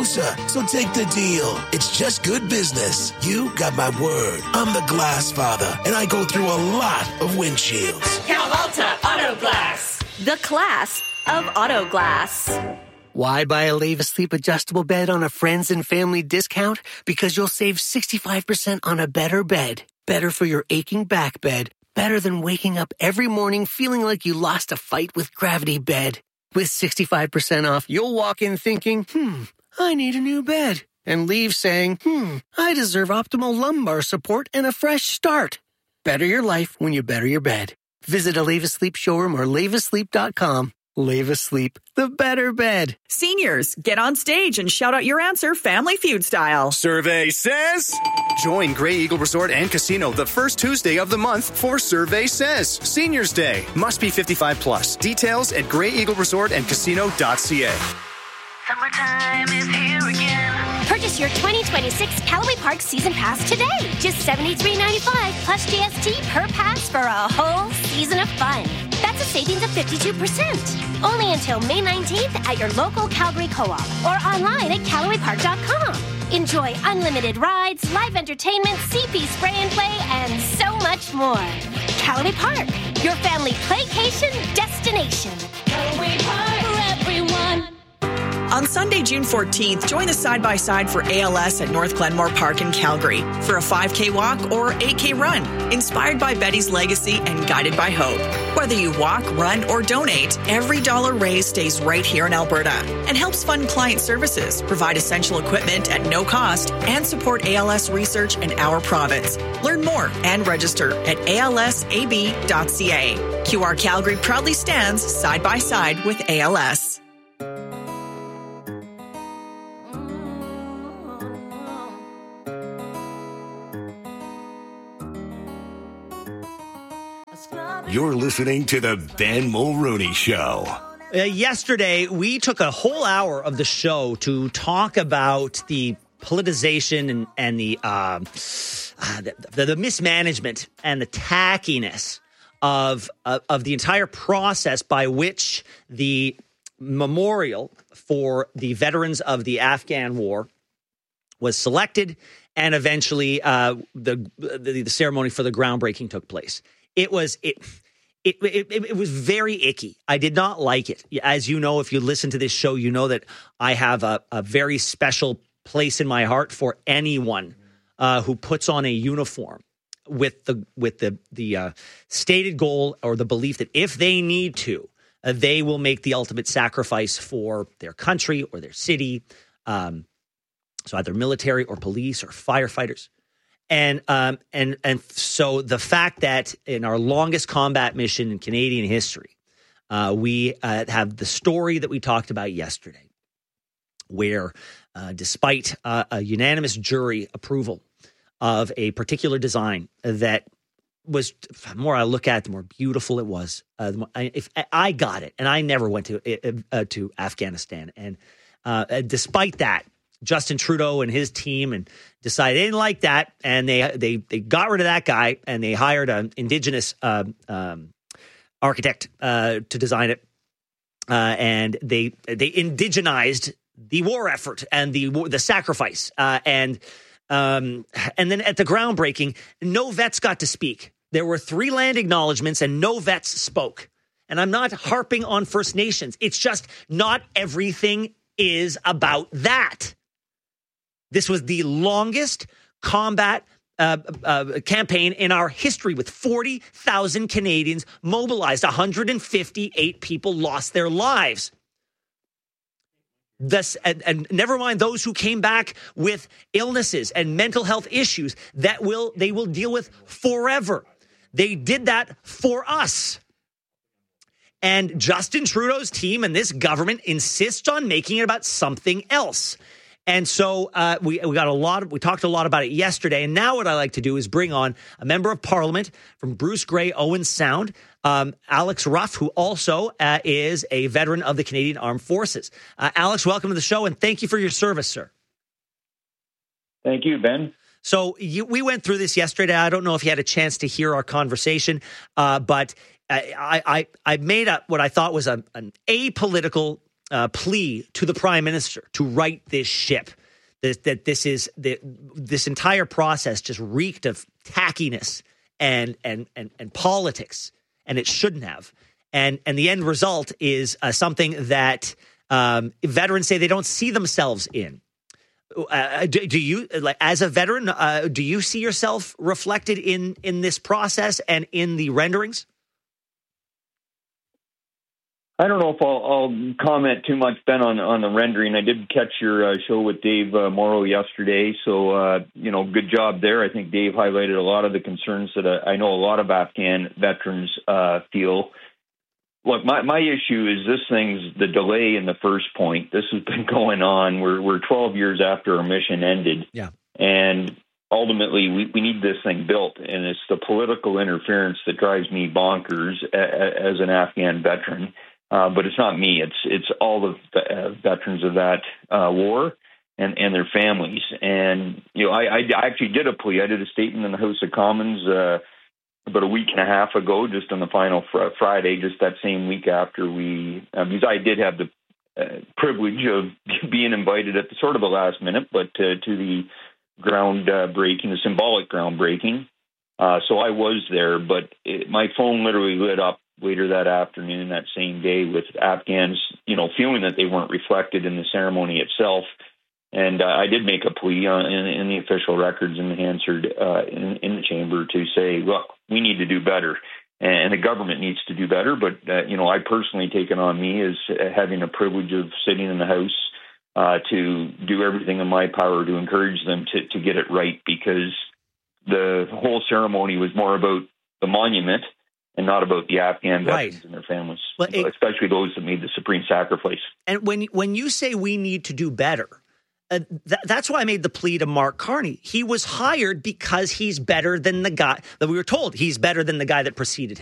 closer, so take the deal. It's just good business. You got my word. I'm the glass father, and I go through a lot of windshields. Cal-Ulta Auto Glass. The class of auto glass. Why buy a Leva Sleep adjustable bed on a friends and family discount? Because you'll save 65% on a better bed. Better for your aching back bed. Better than waking up every morning feeling like you lost a fight with gravity bed. With 65% off, you'll walk in thinking, I need a new bed. And leave saying, I deserve optimal lumbar support and a fresh start. Better your life when you better your bed. Visit a Leva Sleep showroom or levasleep.com. Leva Sleep, the better bed. Seniors, get on stage and shout out your answer Family Feud style. Survey says... Join Grey Eagle Resort and Casino the first Tuesday of the month for Survey Says Seniors Day. Must be 55 plus. Details at greyeagleresortandcasino.ca. Summertime is here again. Purchase your 2026 Callaway Park Season Pass today. Just $73.95 plus GST per pass for a whole season of fun. That's a savings of 52%. Only until May 19th at your local Calgary Co-op or online at CallawayPark.com. Enjoy unlimited rides, live entertainment, CP spray and play, and so much more. Callaway Park, your family playcation destination. Callaway Park for everyone. On Sunday, June 14th, join the side-by-side for ALS at North Glenmore Park in Calgary for a 5K walk or 8K run, inspired by Betty's legacy and guided by hope. Whether you walk, run, or donate, every dollar raised stays right here in Alberta and helps fund client services, provide essential equipment at no cost, and support ALS research in our province. Learn more and register at alsab.ca. QR Calgary proudly stands side by side with ALS. You're listening to the Ben Mulrooney Show. Yesterday, we took a whole hour of the show to talk about the politicization and the mismanagement and the tackiness of the entire process by which the memorial for the veterans of the Afghan war was selected, and eventually the ceremony for the groundbreaking took place. It was very icky. I did not like it. As you know, if you listen to this show, you know that I have a very special place in my heart for anyone who puts on a uniform with the stated goal or the belief that if they need to, they will make the ultimate sacrifice for their country or their city. So either military or police or firefighters. And so the fact that in our longest combat mission in Canadian history, we have the story that we talked about yesterday, where despite a unanimous jury approval of a particular design that was, the more I look at it, the more beautiful it was. If I got it, and I never went to Afghanistan, and despite that, Justin Trudeau and his team and decided they didn't like that, and they got rid of that guy, and they hired an Indigenous architect to design it, and they indigenized the war effort and the sacrifice, and then at the groundbreaking, no vets got to speak. There were 3 land acknowledgements, and no vets spoke. And I'm not harping on First Nations. It's just not everything is about that. This was the longest combat campaign in our history, with 40,000 Canadians mobilized. 158 people lost their lives. And never mind those who came back with illnesses and mental health issues that they will deal with forever. They did that for us. And Justin Trudeau's team and this government insists on making it about something else. And so we talked a lot about it yesterday. And now what I like to do is bring on a member of Parliament from Bruce Grey Owen Sound, Alex Ruff, who also is a veteran of the Canadian Armed Forces. Alex, welcome to the show, and thank you for your service, sir. Thank you, Ben. So we went through this yesterday. I don't know if you had a chance to hear our conversation, but I made up what I thought was an apolitical plea to the prime minister to right this ship. That this entire process just reeked of tackiness and politics, and it shouldn't have. And the end result is something that veterans say they don't see themselves in. Do you, like, as a veteran, do you see yourself reflected in this process and in the renderings? I don't know if I'll comment too much, Ben, on the rendering. I did catch your show with Dave Morrow yesterday, so good job there. I think Dave highlighted a lot of the concerns that I know a lot of Afghan veterans feel. Look, my issue is this thing's the delay in the first point. This has been going on. We're 12 years after our mission ended. Yeah. And ultimately, we need this thing built, and it's the political interference that drives me bonkers as an Afghan veteran. But it's not me. It's all the veterans of that war and their families. And I actually did a plea. I did a statement in the House of Commons about a week and a half ago, just on the final Friday, just that same week after because I did have the privilege of being invited at the sort of the last minute, but to the groundbreaking, the symbolic groundbreaking. So I was there, but my phone literally lit up later that afternoon, that same day, with Afghans, feeling that they weren't reflected in the ceremony itself. And I did make a plea in the official records in Hansard in the chamber to say, look, we need to do better, and the government needs to do better. But I personally take it on me as having the privilege of sitting in the House to do everything in my power to encourage them to get it right, because the whole ceremony was more about the monument and not about the Afghan veterans and their families, especially those that made the supreme sacrifice. And when you say we need to do better, that's why I made the plea to Mark Carney. He was hired because he's better than the guy that we were told he's better than the guy that preceded